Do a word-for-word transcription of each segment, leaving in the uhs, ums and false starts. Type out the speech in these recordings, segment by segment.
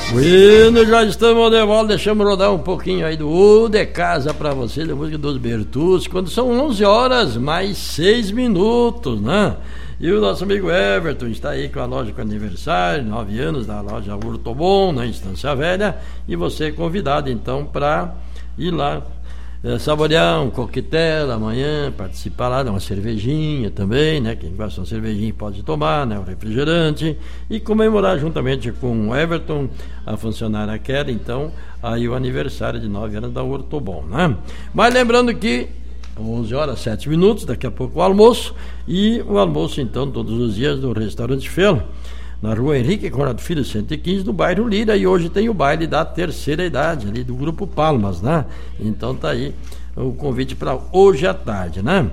Bueno, já estamos de volta, deixamos rodar um pouquinho aí do O de Casa pra vocês, da música dos Bertucci, quando são onze horas mais seis minutos, né? E o nosso amigo Everton está aí com a loja com aniversário, nove anos da loja Ortobon, na Estância Velha, e você é convidado então para ir lá é, saborear um coquetel amanhã, participar lá de uma cervejinha também, né? Quem gosta de uma cervejinha pode tomar, né? Um refrigerante, e comemorar juntamente com o Everton, a funcionária Kelly, então, aí o aniversário de nove anos da Ortobon, né? Mas lembrando que onze horas, sete minutos, daqui a pouco o almoço, e o almoço então todos os dias do Restaurante Felo, na rua Henrique Conrado Filho cento e quinze, no bairro Lira, e hoje tem o baile da terceira idade, ali do Grupo Palmas, né? Então tá aí o convite para hoje à tarde, né?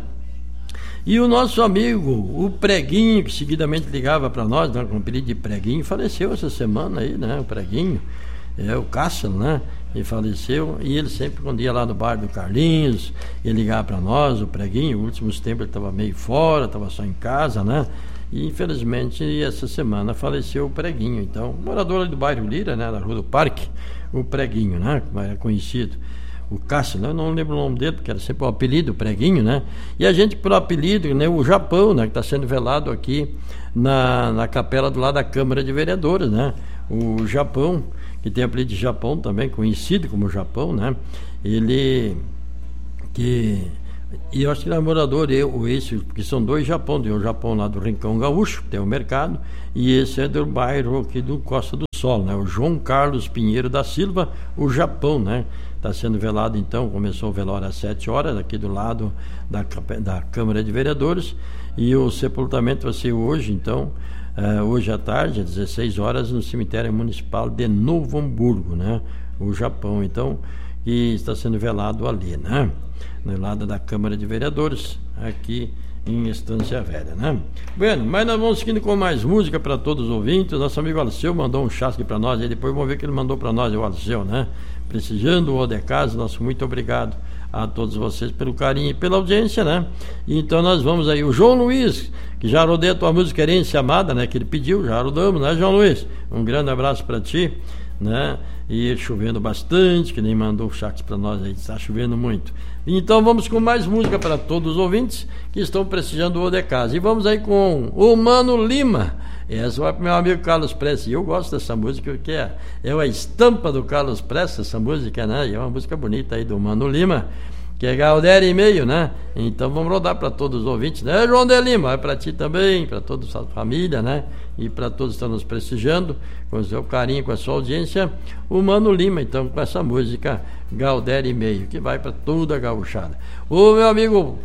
E o nosso amigo, o Preguinho, que seguidamente ligava para nós, né, com o apelido de Preguinho, faleceu essa semana aí, né? O Preguinho, é o Cássio, né? Ele faleceu, e ele sempre, quando ia lá no bar do Carlinhos, ia ligar para nós, o Preguinho. Nos últimos tempos ele estava meio fora, estava só em casa, né? E infelizmente essa semana faleceu o Preguinho, então, morador ali do bairro Lira, né, na Rua do Parque, o Preguinho, né, como era conhecido, o Cássio, né, eu não lembro o nome dele, porque era sempre o apelido, o Preguinho, né, e a gente, pelo apelido, né, o Japão, né, que está sendo velado aqui na, na capela do lado da Câmara de Vereadores, né, o Japão, que tem o apelido de Japão também, conhecido como Japão, né, ele, que... E eu acho que ele é morador, eu, esse, porque são dois Japão, tem o Japão lá do Rincão Gaúcho, tem o mercado, e esse é do bairro aqui do Costa do Sol, né? O João Carlos Pinheiro da Silva, o Japão, né? Está sendo velado então, começou o velório às sete horas, aqui do lado da, da Câmara de Vereadores, e o sepultamento vai ser hoje, então, uh, hoje à tarde, às dezesseis horas, no cemitério municipal de Novo Hamburgo, né? O Japão, então, que está sendo velado ali, né? No lado da Câmara de Vereadores, aqui em Estância Velha, né? Bueno, mas nós vamos seguindo com mais música para todos os ouvintes. Nosso amigo Alceu mandou um chasque para nós, e depois vamos ver o que ele mandou para nós, o Alceu, né? Prestigiando o O de Casa, nosso muito obrigado a todos vocês pelo carinho e pela audiência, né? E então nós vamos aí, o João Luiz, que já rodei a tua música Herência Amada, né? Que ele pediu, já rodamos, né, João Luiz? Um grande abraço para ti, né? E chovendo bastante, que nem mandou o chasque para nós aí, está chovendo muito. Então vamos com mais música para todos os ouvintes que estão prestigiando o O de Casa. E vamos aí com o Mano Lima. Essa vai para o meu amigo Carlos Prestes. E eu gosto dessa música, porque é, é a estampa do Carlos Prestes, essa música, né? E é uma música bonita aí do Mano Lima, que é Galdério e meio, né? Então vamos rodar para todos os ouvintes, né, João de Lima? É para ti também, para toda a sua família, né? E para todos que estão nos prestigiando, com o seu carinho, com a sua audiência, o Mano Lima, então, com essa música Galdério e meio, que vai para toda a gauchada. O meu amigo,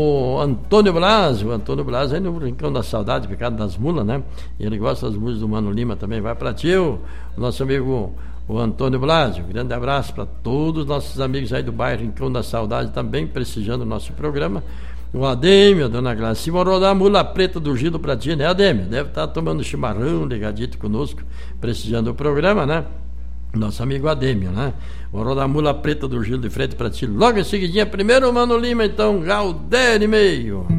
o Antônio Blas, o Antônio Blas aí no Rincão da Saudade, Pecado das Mulas, né? E ele gosta das músicas do Mano Lima também, vai para ti, o nosso amigo o Antônio Blasio. Um grande abraço para todos os nossos amigos aí do bairro Rincão da Saudade, também prestigiando o nosso programa. O Adêmio, a dona Glaci, vão rodar a mula preta do Gilo para ti, né, Adêmio? Deve estar tomando chimarrão, ligadito conosco, prestigiando o programa, né? Nosso amigo Adêmio, né? Vou rodar a mula preta do Gilo de frente para ti. Logo em seguidinha, primeiro o Mano Lima, então, Galdério e meio.